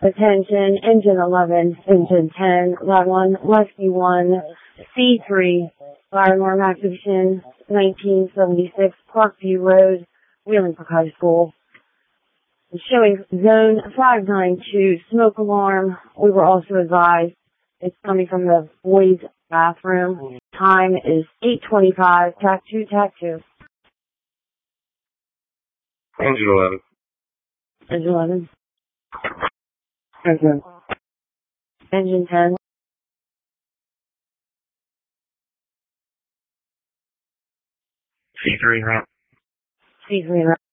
Attention, engine 11, engine 10, line 1, rescue 1, C3, fire alarm activation, 1976, Parkview Road, Wheeling Park High School. Showing zone 592, smoke alarm. We were also advised it's coming from the boys' bathroom. Time is 8:25, tac 2, tac 2. Engine 11. Engine 11. Engine. Engine 10. C3 route. C3 route.